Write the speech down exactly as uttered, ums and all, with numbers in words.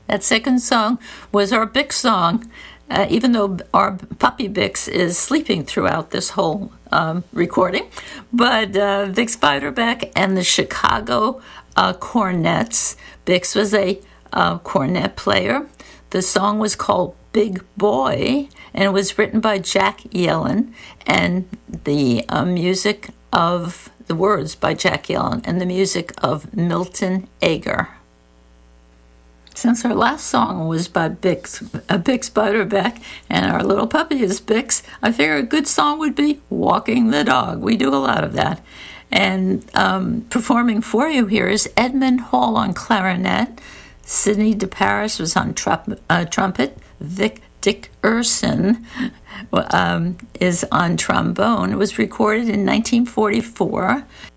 That second song was our Bix song, uh, even though our puppy Bix is sleeping throughout this whole um, recording. But uh, Bix Beiderbecke and the Chicago uh, Cornets. Bix was a uh, cornet player. The song was called Big Boy, and it was written by Jack Yellen, and the uh, music of the words by Jack Yellen, and the music of Milton Ager. Since our last song was by Bix, uh, Bix Beiderbecke, and our little puppy is Bix, I figure a good song would be Walking the Dog. We do a lot of that. And um, performing for you here is Edmund Hall on clarinet, Sidney DeParis was on tru- uh, trumpet, Vic Dickerson um, is on trombone. It was recorded in nineteen forty-four.